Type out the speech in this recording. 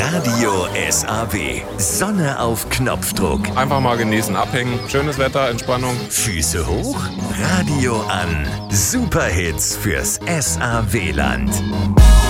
Radio SAW. Sonne auf Knopfdruck. Einfach mal genießen, abhängen. Schönes Wetter, Entspannung. Füße hoch, Radio an. Superhits fürs SAW-Land.